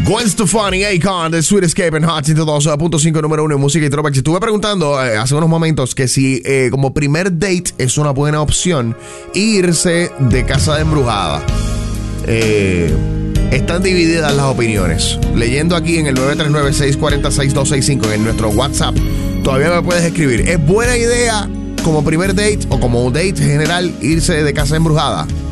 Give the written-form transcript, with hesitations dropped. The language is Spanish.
Gwen Stefani, Akon, The Sweet Escape en Hot 102.5, número 1 en música y throwback. Estuve preguntando hace unos momentos que si como primer date es una buena opción irse de casa de embrujada. Están divididas las opiniones. Leyendo aquí en el 939-640-6265 en nuestro WhatsApp, todavía me puedes escribir. ¿Es buena idea como primer date o como un date general irse de casa embrujada?